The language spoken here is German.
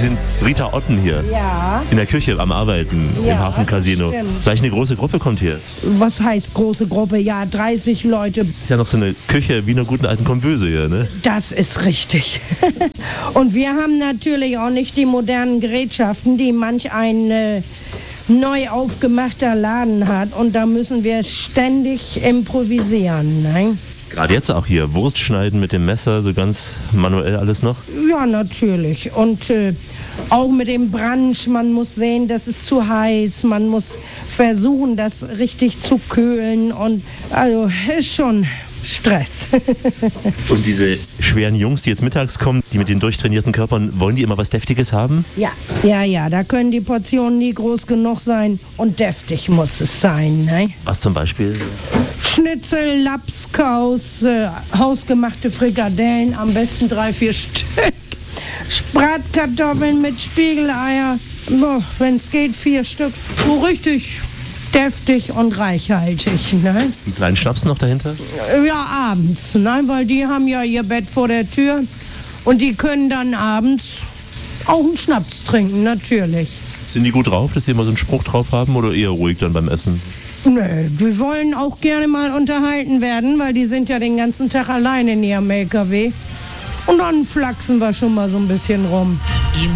sind Rita Otten hier. Ja. In der Küche am Arbeiten, Ja, im Hafencasino. das stimmt. Gleich eine große Gruppe kommt hier. Was heißt große Gruppe? Ja, 30 Leute. Ist ja noch so eine Küche wie in einer guten alten Kombüse hier, ne? Das ist richtig. Und wir haben natürlich auch nicht die modernen Gerätschaften, die manch ein neu aufgemachter Laden hat. Und da müssen wir ständig improvisieren. Ne? Gerade jetzt auch hier, Wurst schneiden mit dem Messer, so ganz manuell alles noch. Ja, natürlich. Und auch mit dem Branch, man muss sehen, das ist zu heiß. Man muss versuchen, das richtig zu kühlen. Und also ist schon Stress. Und diese schweren Jungs, die jetzt mittags kommen, die mit den durchtrainierten Körpern, wollen die immer was Deftiges haben? Ja, da können die Portionen nie groß genug sein. Und deftig muss es sein, ne? Was zum Beispiel? Schnitzel, Lapskaus, hausgemachte Frikadellen, am besten 3-4 Stück. Bratkartoffeln mit Spiegeleier, wenn es geht 4 Stück. So richtig deftig und reichhaltig. Ne? Einen kleinen Schnaps noch dahinter? Ja, abends, ne? Weil die haben ja ihr Bett vor der Tür und die können dann abends auch einen Schnaps trinken, natürlich. Sind die gut drauf, dass die immer so einen Spruch drauf haben oder eher ruhig dann beim Essen? Nö, die wollen auch gerne mal unterhalten werden, weil die sind ja den ganzen Tag allein in ihrem LKW. Und dann flachsen wir schon mal so ein bisschen rum.